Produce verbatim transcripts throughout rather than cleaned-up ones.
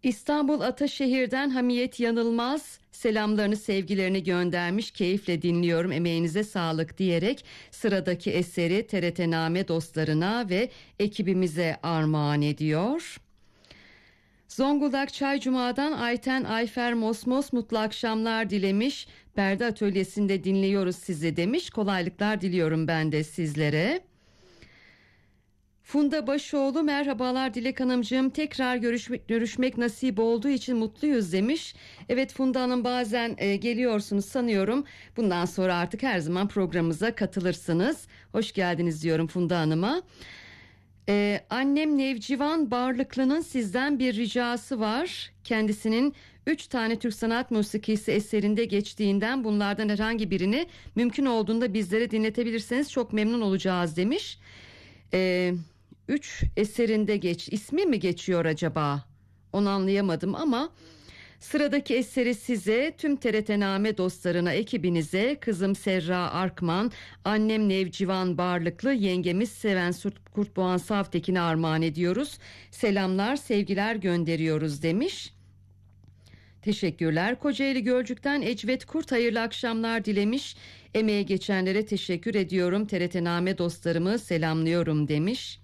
İstanbul Ataşehir'den Hamiyet Yanılmaz selamlarını, sevgilerini göndermiş. Keyifle dinliyorum, emeğinize sağlık diyerek sıradaki eseri T R T Name dostlarına ve ekibimize armağan ediyor. Zonguldak Çaycuma'dan Ayten Ayfer Mosmos mutlu akşamlar dilemiş. Perde atölyesinde dinliyoruz sizi demiş. Kolaylıklar diliyorum ben de sizlere. Funda Başoğlu merhabalar Dilek Hanımcığım, tekrar görüşmek, görüşmek nasip olduğu için mutluyuz demiş. Evet Funda Hanım, bazen e, geliyorsunuz sanıyorum. Bundan sonra artık her zaman programımıza katılırsınız. Hoş geldiniz diyorum Funda Hanım'a. Ee, annem Nevcivan Barlıklı'nın sizden bir ricası var. Kendisinin üç tane Türk sanat musikisi eserinde geçtiğinden bunlardan herhangi birini mümkün olduğunda bizlere dinletebilirseniz çok memnun olacağız demiş. Ee, üç eserinde geç ismi mi geçiyor acaba? Onu anlayamadım ama sıradaki eseri size, tüm T R T Name dostlarına, ekibinize, kızım Serra Arkman, annem Nevcivan Barlıklı, yengemiz Seven Kurtboğan Savtekin'e armağan ediyoruz. Selamlar, sevgiler gönderiyoruz demiş. Teşekkürler. Kocaeli Gölcük'ten Ecvet Kurt hayırlı akşamlar dilemiş. Emeğe geçenlere teşekkür ediyorum. T R T Name dostlarımı selamlıyorum demiş.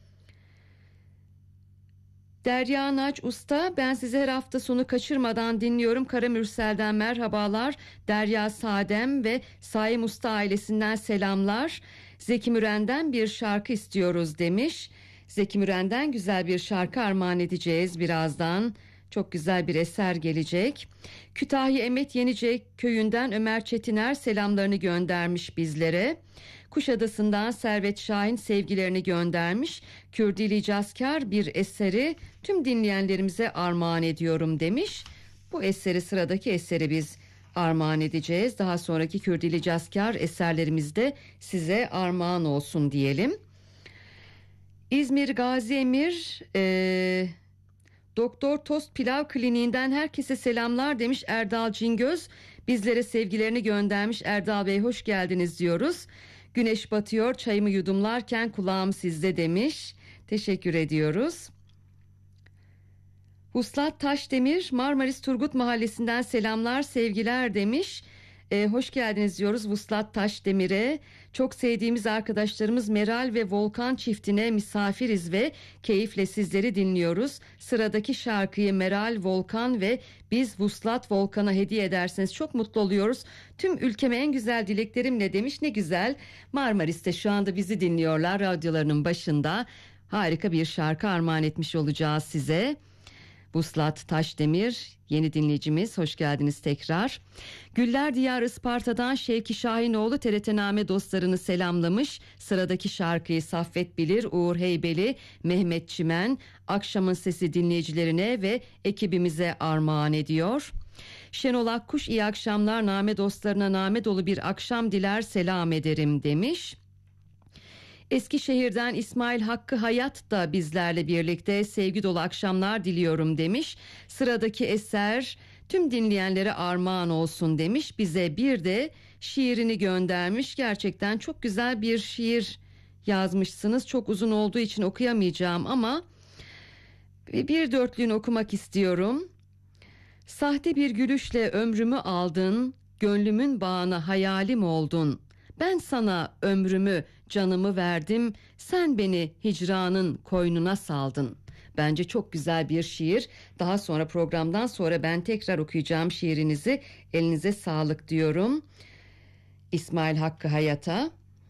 Derya Naç Usta, ben sizi her hafta sonu kaçırmadan dinliyorum. Karamürsel'den merhabalar. Derya Sadem ve Saim Usta ailesinden selamlar. Zeki Müren'den bir şarkı istiyoruz demiş. Zeki Müren'den güzel bir şarkı armağan edeceğiz birazdan. Çok güzel bir eser gelecek. Kütahya Emet Yenice köyünden Ömer Çetiner selamlarını göndermiş bizlere. Kuşadası'ndan Servet Şahin sevgilerini göndermiş. Kürdili Cazkar bir eseri tüm dinleyenlerimize armağan ediyorum demiş. Bu eseri, sıradaki eseri biz armağan edeceğiz. Daha sonraki Kürdili Cazkar eserlerimizde size armağan olsun diyelim. İzmir Gazi Emir Ee, Doktor Tost Pilav Kliniğinden herkese selamlar demiş Erdal Cingöz. Bizlere sevgilerini göndermiş. Erdal Bey hoş geldiniz diyoruz. Güneş batıyor, çayımı yudumlarken kulağım sizde demiş. Teşekkür ediyoruz. Huslat Taşdemir Marmaris Turgut Mahallesi'nden selamlar, sevgiler demiş. Ee, hoş geldiniz diyoruz Vuslat Taşdemir'e. Çok sevdiğimiz arkadaşlarımız Meral ve Volkan çiftine misafiriz ve keyifle sizleri dinliyoruz. Sıradaki şarkıyı Meral, Volkan ve biz Vuslat Volkan'a hediye ederseniz çok mutlu oluyoruz. Tüm ülkeme en güzel dileklerimle demiş. Ne güzel, Marmaris'te şu anda bizi dinliyorlar, radyolarının başında. Harika bir şarkı armağan etmiş olacağız size. Vuslat Taşdemir yeni dinleyicimiz, hoş geldiniz tekrar. Güller Diyarı Isparta'dan Şevki Şahinoğlu T R T Name dostlarını selamlamış. Sıradaki şarkıyı Saffet Bilir, Uğur Heybeli, Mehmet Çimen Akşamın Sesi dinleyicilerine ve ekibimize armağan ediyor. Şenol Akkuş iyi akşamlar, Name dostlarına name dolu bir akşam diler, selam ederim demiş. Eskişehir'den İsmail Hakkı Hayat da bizlerle birlikte sevgi dolu akşamlar diliyorum demiş. Sıradaki eser tüm dinleyenlere armağan olsun demiş. Bize bir de şiirini göndermiş. Gerçekten çok güzel bir şiir yazmışsınız. Çok uzun olduğu için okuyamayacağım ama bir dörtlüğünü okumak istiyorum. Sahte bir gülüşle ömrümü aldın, gönlümün bağına hayalim oldun. Ben sana ömrümü, canımı verdim, sen beni hicranın koynuna saldın. Bence çok güzel bir şiir. Daha sonra, programdan sonra ben tekrar okuyacağım şiirinizi. Elinize sağlık diyorum İsmail Hakkı Hayat'a.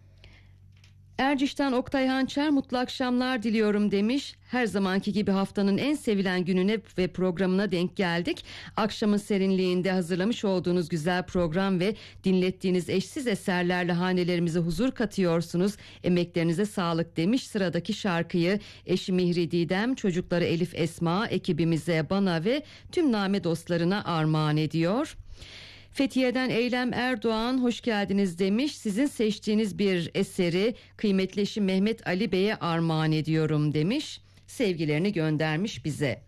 Erciş'ten Oktay Hançer mutlu akşamlar diliyorum demiş. Her zamanki gibi haftanın en sevilen gününe ve programına denk geldik. Akşamın serinliğinde hazırlamış olduğunuz güzel program ve dinlettiğiniz eşsiz eserlerle hanelerimize huzur katıyorsunuz. Emeklerinize sağlık demiş. Sıradaki şarkıyı eşi Mihri Didem, çocukları Elif Esma, ekibimize, bana ve tüm Name dostlarına armağan ediyor. Fethiye'den Eylem Erdoğan hoş geldiniz demiş. Sizin seçtiğiniz bir eseri kıymetli eşim Mehmet Ali Bey'e armağan ediyorum demiş. Sevgilerini göndermiş bize.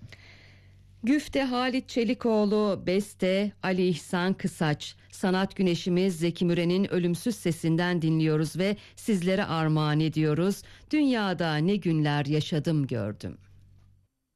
Güfte Halit Çelikoğlu, beste Ali İhsan Kısaç. Sanat güneşimiz Zeki Müren'in ölümsüz sesinden dinliyoruz ve sizlere armağan ediyoruz. Dünyada ne günler yaşadım gördüm.